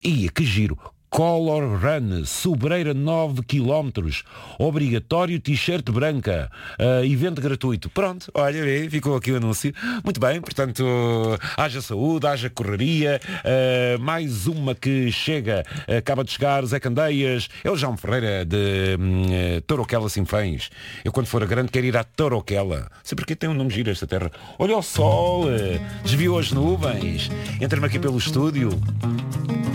Ia, que giro. Color Run, Sobreira 9 km, obrigatório t-shirt branca, evento gratuito. Pronto, olha, ficou aqui o anúncio. Muito bem, portanto, haja saúde, haja correria. Mais uma que chega, acaba de chegar, Zé Candeias, é o João Ferreira de Toroquela Sinfãs. Eu quando for a grande quero ir à Toroquela. Sei porque tem um nome giro esta terra. Olha o sol, desviou as nuvens, entra-me aqui pelo estúdio.